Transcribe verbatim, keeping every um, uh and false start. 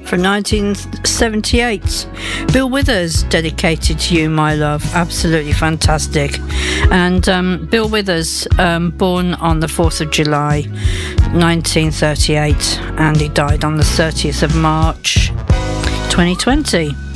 from nineteen seventy-eight. Bill Withers, Dedicated to You, My Love. Absolutely fantastic. And um, Bill Withers, um, born on the fourth of July nineteen thirty-eight, and he died on the thirtieth of March twenty twenty.